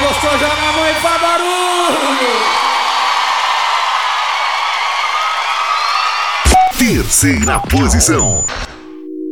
gostou, joga a mão e faz barulho! Terceira posição.